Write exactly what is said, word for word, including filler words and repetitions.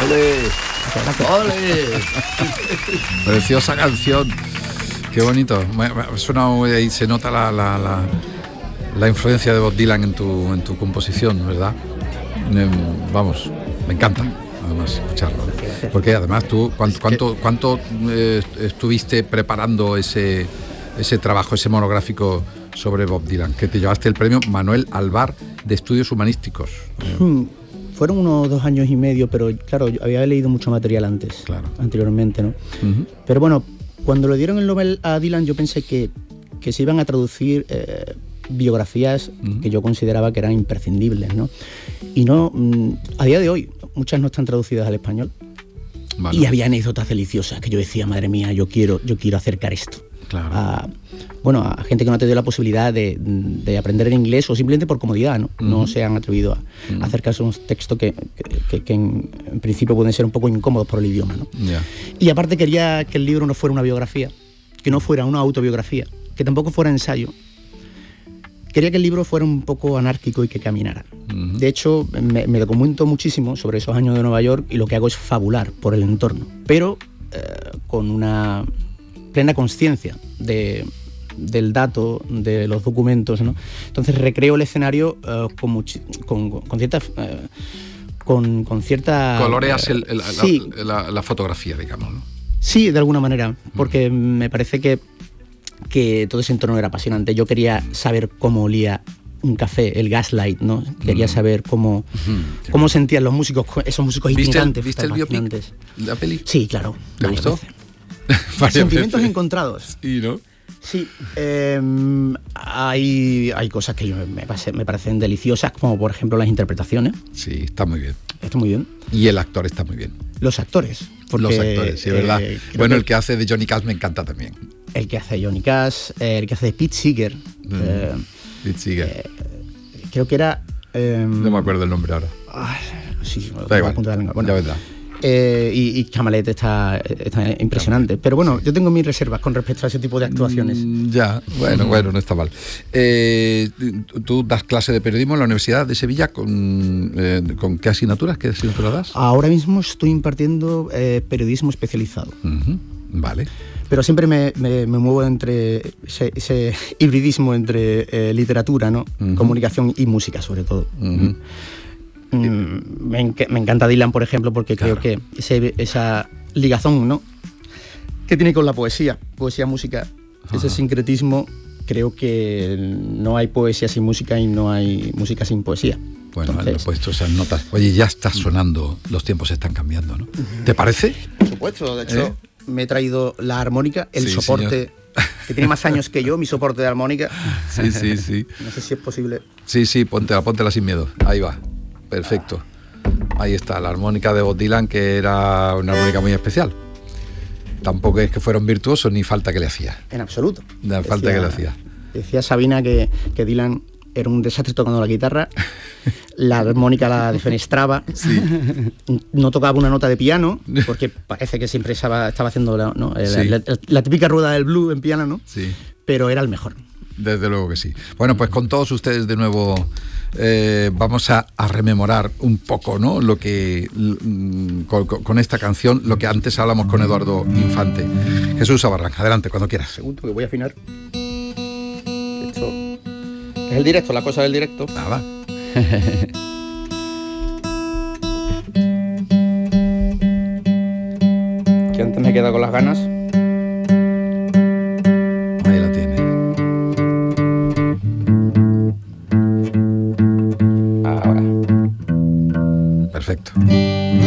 ¡Ole! ¡Ole! Preciosa canción. Qué bonito. Suena muy ahí, se nota la, la, la, la influencia de Bob Dylan en tu, en tu composición, ¿verdad? Eh, vamos, me encanta además escucharlo. Porque además tú, ¿cuánto, cuánto, cuánto eh, estuviste preparando ese, ese trabajo, ese monográfico sobre Bob Dylan? Que te llevaste el premio Manuel Alvar de Estudios Humanísticos. Hmm. Fueron unos dos años y medio, pero claro, yo había leído mucho material antes, claro. anteriormente, ¿no? Uh-huh. Pero bueno, cuando le dieron el Nobel a Dylan, yo pensé que, que se iban a traducir eh, biografías uh-huh. que yo consideraba que eran imprescindibles, ¿no? Y no, mm, a día de hoy, muchas no están traducidas al español. Vale. Y había anécdotas deliciosas que yo decía, madre mía, yo quiero, yo quiero acercar esto. Claro. A, bueno, a gente que no ha tenido la posibilidad de, de aprender en inglés o simplemente por comodidad, ¿no? Uh-huh. No se han atrevido a, uh-huh. a acercarse a unos textos que, que, que, que en, en principio pueden ser un poco incómodos por el idioma, ¿no? Yeah. Y aparte quería que el libro no fuera una biografía, que no fuera una autobiografía, que tampoco fuera ensayo. Quería que el libro fuera un poco anárquico y que caminara. Uh-huh. De hecho, me, me documento muchísimo sobre esos años de Nueva York y lo que hago es fabular por el entorno, pero eh, con una plena conciencia de, del dato, de los documentos, ¿no? Entonces recreo el escenario uh, con, muchi- con, con cierta... Uh, con, con cierta... Coloreas el, el, sí. la, la, la fotografía, digamos, ¿no? Sí, de alguna manera, porque uh-huh. me parece que, que todo ese entorno era apasionante. Yo quería saber cómo olía un café, el Gaslight, ¿no? Quería saber cómo, uh-huh. cómo sentían los músicos, esos músicos itinerantes. ¿Viste el biopic, la peli? Sí, claro. ¿Te gustó? Sentimientos veces. encontrados. Sí, ¿no? Sí, eh, hay, hay cosas que me, pase, me parecen deliciosas, como por ejemplo las interpretaciones. Sí, está muy bien. Está muy bien. Y el actor está muy bien. Los actores. Porque, Los actores, sí, ¿verdad? Eh, bueno, que el que hace de Johnny Cash me encanta también. El que hace de Johnny Cash, eh, el que hace de Pete Seeger. Mm, eh, Pete Seeger. Eh, creo que era... Eh, no me acuerdo el nombre ahora. Ah, sí, da igual, punta de la lengua. Bueno, ya vendrá. Eh, y, y Chamalet está, está impresionante. Pero bueno, yo tengo mis reservas con respecto a ese tipo de actuaciones. Mm, ya, bueno, bueno, no está mal. Eh, ¿Tú das clase de periodismo en la Universidad de Sevilla? ¿Con, eh, ¿con qué asignaturas? ¿Qué asignatura das? Ahora mismo estoy impartiendo eh, periodismo especializado. Uh-huh. Vale. Pero siempre me, me, me muevo entre ese, ese hibridismo entre eh, literatura, ¿no? Uh-huh. Comunicación y música, sobre todo. Uh-huh. Me, enc- me encanta Dylan, por ejemplo, porque claro. creo que ese, esa ligazón, ¿no?, que tiene con la poesía, poesía, música, ajá, ese sincretismo, creo que no hay poesía sin música y no hay música sin poesía. Bueno, Entonces, he puesto esas notas. Oye, ya está sonando, los tiempos están cambiando, ¿no? ¿Te parece? Por supuesto, de hecho, ¿Eh? me he traído la armónica, el sí, soporte... Señor. Que tiene más años que yo, mi soporte de armónica. Sí, sí, sí. No sé si es posible. Sí, sí, póntela, póntela sin miedo. Ahí va. Perfecto. Ahí está, la armónica de Bob Dylan, que era una armónica muy especial. Tampoco es que fuera un virtuoso, ni falta que le hacía. En absoluto. Ni falta decía, que le hacía. Decía Sabina que, que Dylan era un desastre tocando la guitarra, la armónica la defenestraba, sí, no tocaba una nota de piano, porque parece que siempre estaba, estaba haciendo la, ¿no? la, sí, la, la, la típica rueda del blues en piano, ¿no? Sí. Pero era el mejor. Desde luego que sí. Bueno, pues con todos ustedes de nuevo eh, vamos a, a rememorar un poco, ¿no?, lo que con, con esta canción, lo que antes hablamos con Eduardo Infante. Jesús Abarrán, adelante, cuando quieras. Segundo, que voy a afinar. Esto es el directo, la cosa del directo. Nada. Que antes me queda con las ganas. Ahí la tiene. Ahora. Perfecto.